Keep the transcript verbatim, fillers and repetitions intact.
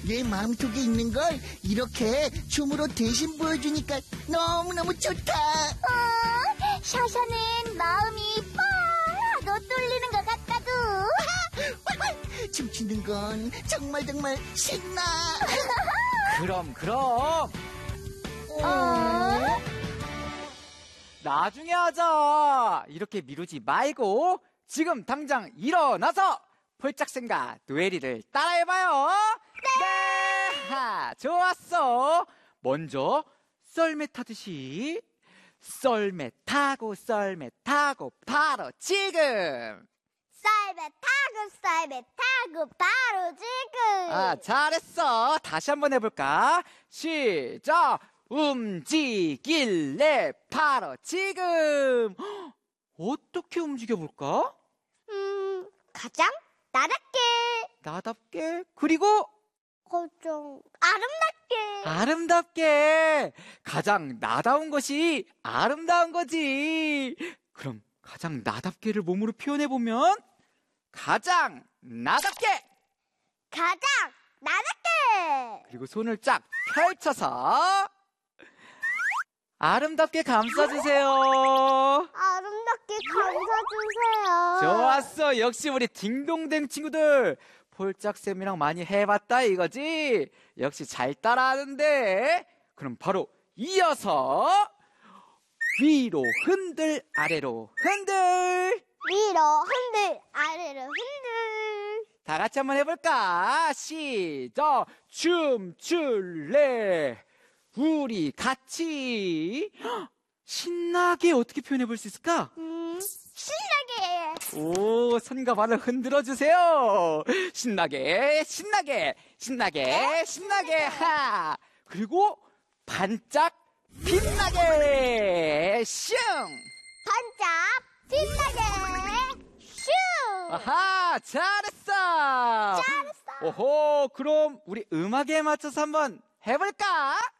내 마음속에 있는 걸 이렇게 춤으로 대신 보여주니까 너무너무 좋다. 어, 샤샤는 마음이 뻥 뚫리는 것 같다고. 춤추는 건 정말 정말 신나. 그럼 그럼 어? 나중에 하자. 이렇게 미루지 말고 지금 당장 일어나서 폴짝생과 노엘이를 따라해봐요. 네! 하, 좋았어. 먼저 썰매 타듯이 썰매 타고 썰매 타고 바로 지금. 썰매 타고 썰매 타고 바로 지금. 아, 잘했어. 다시 한번 해볼까? 시작. 움직일래 바로 지금. 헉, 어떻게 움직여볼까? 음, 가장 나답게. 나답게, 그리고 가장 아름답게. 아름답게. 가장 나다운 것이 아름다운 거지. 그럼 가장 나답게를 몸으로 표현해보면 가장 나답게. 가장 나답게. 그리고 손을 쫙 펼쳐서 아름답게 감싸주세요. 아름답게 감싸주세요. 좋았어. 역시 우리 딩동댕 친구들 폴짝쌤이랑 많이 해봤다 이거지? 역시 잘 따라하는데. 그럼 바로 이어서 위로 흔들 아래로 흔들. 위로 흔들 아래로 흔들. 다 같이 한번 해볼까? 시작. 춤출래 우리 같이. 헉, 신나게 어떻게 표현해볼 수 있을까? 음, 신나게. 오, 손과 발을 흔들어 주세요. 신나게, 신나게, 신나게, 신나게. 하. 그리고 반짝 빛나게. 슝. 반짝 빛나게. 슈. 아하, 잘했어. 잘했어. 오호, 그럼 우리 음악에 맞춰서 한번 해볼까?